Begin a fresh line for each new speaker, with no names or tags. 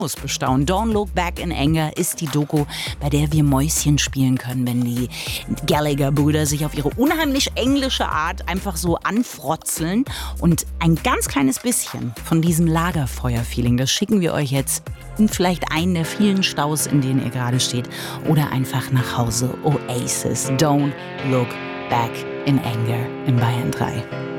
muss bestaunen. Don't Look Back in Anger ist die Doku, bei der wir Mäuschen spielen können, wenn die Gallagher-Brüder sich auf ihre unheimlich englische Art einfach so anfrotzeln. Und ein ganz kleines bisschen von diesem Lagerfeuer-Feeling, das schicken wir euch jetzt in vielleicht einen der vielen Staus, in denen ihr gerade steht, oder einfach nach Hause. Oasis, Don't Look Back in Anger in Bayern 3.